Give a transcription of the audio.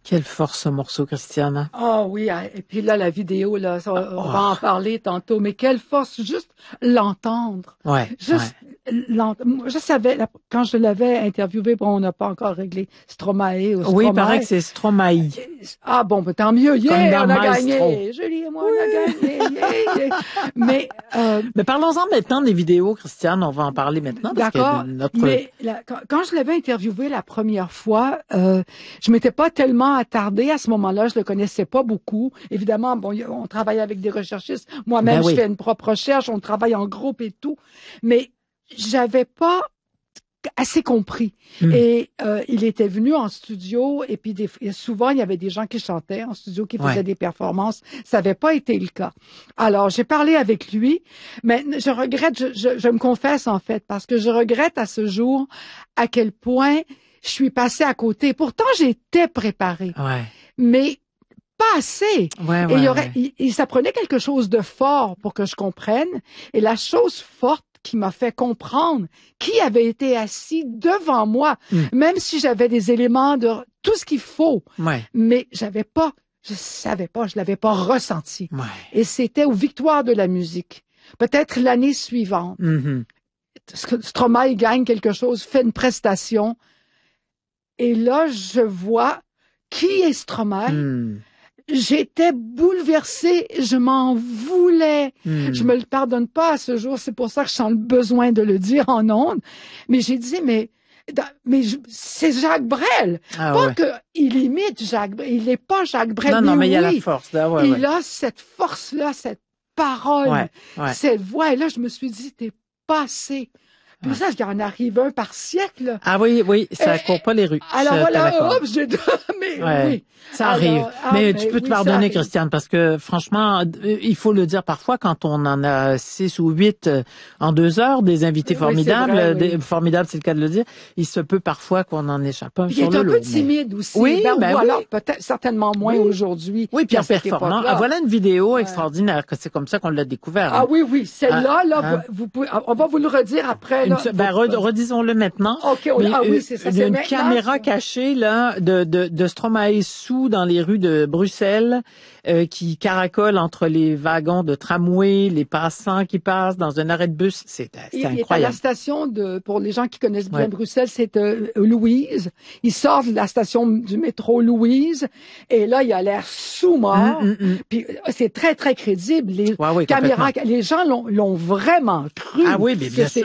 Quelle force ce morceau, Christiane. Ah oui, et puis là, la vidéo, là, on va en parler tantôt, mais quelle force, juste l'entendre. Ouais. Moi, je savais, quand je l'avais interviewé, bon, on n'a pas encore réglé Stromae ou Stromae. Oui, il paraît que c'est Stromae. Ah bon, ben, tant mieux, Comme on dans a Maestro. gagné. Julie et moi, on a gagné, yeah. Mais parlons-en maintenant des vidéos, Christiane, on va en parler maintenant. Parce d'accord, que notre... mais quand je l'avais interviewé la première fois, je m'étais pas tellement attardée à ce moment-là, je le connaissais pas beaucoup. Évidemment, bon, on travaille avec des recherchistes. Moi-même, je fais une propre recherche, on travaille en groupe et tout, mais j'avais pas assez compris. Et il était venu en studio et puis souvent il y avait des gens qui chantaient en studio, qui faisaient des performances. Ça n'avait pas été le cas. Alors j'ai parlé avec lui, mais je regrette, je me confesse en fait, parce que je regrette à ce jour à quel point je suis passée à côté. Pourtant j'étais préparée, mais pas assez. Ça prenait quelque chose de fort pour que je comprenne. Et la chose forte qui m'a fait comprendre qui avait été assis devant moi, même si j'avais des éléments de tout ce qu'il faut, mais je savais pas, je l'avais pas ressenti. Et c'était aux Victoires de la musique. Peut-être l'année suivante. Stromae gagne quelque chose, fait une prestation, et là, je vois qui est Stromae. J'étais bouleversée, je m'en voulais. Je me le pardonne pas à ce jour, c'est pour ça que je sens le besoin de le dire en ondes. Mais j'ai dit, mais c'est Jacques Brel. Il imite Jacques Brel, il n'est pas Jacques Brel. Non, mais il y a la force. Il a cette force-là, cette parole, cette voix. Et là, je me suis dit, t'es passé. Puis ça, il en arrive un par siècle. Ah oui, ça court pas les rues. Alors voilà, oui. Ça arrive. Mais tu peux te pardonner, Christiane, parce que franchement, il faut le dire parfois, quand on en a 6 ou 8 en 2 heures, des invités formidables, formidables, c'est le cas de le dire, il se peut parfois qu'on en échappe un sur le lot. Il est un peu timide aussi. Alors peut-être certainement moins aujourd'hui. Oui, puis en performant. Voilà une vidéo extraordinaire, que c'est comme ça qu'on l'a découvert. Ah oui, celle-là, vous pouvez, on va vous le redire après. Redisons-le maintenant. C'est ça. Une caméra cachée là de Stromae sous dans les rues de Bruxelles qui caracole entre les wagons de tramway, les passants qui passent dans un arrêt de bus. C'est incroyable. Il est à la station pour les gens qui connaissent bien Bruxelles, c'est Louise. Il sort de la station du métro Louise et là, il a l'air sous-mort. Puis c'est très, très crédible. Les caméras, les gens l'ont vraiment cru. Ah oui, mais bien sûr.